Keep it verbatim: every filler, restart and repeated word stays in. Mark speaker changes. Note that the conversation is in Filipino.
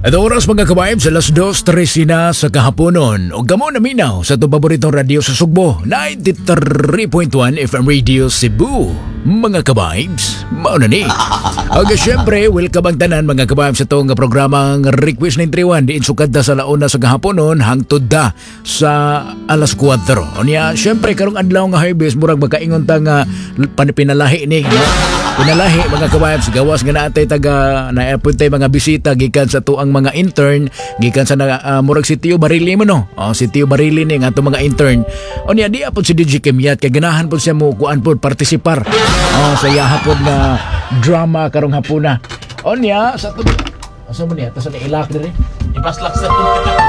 Speaker 1: Ito oras mga kabaib sa alas dos tresi na sa kahaponon. O gamo na minaw sa itong paboritong radio sa Sugbo, ninety-three point one F M Radio Cebu. Mga kabaibs, mauna ni. Og syempre, welcome ang tanan mga kabaibs sa itong programang Request nine three one. Diin sukad na sa launa sa kahaponon, hangtod da sa alas kwatro. O niya, syempre, karong adlaw nga harvest, murag magkaingon ta nga panipinalahi ni. No? Pinalahi mga kabayabs, gawas nga naatay taga naapuntay mga bisita gikan sa tuang mga intern, gikan sa uh, murag si Tio Barili mo no. Oh, si Tio Barili ni nga to mga intern. O niya di apod si D J Kemiat kay ganahan pod siya mo kuan pod partisipar. Oh, sa yaha pod nga drama karong hapuna. O niya sa to asa mo niya ta sa ilak diri.
Speaker 2: Ipaslak sa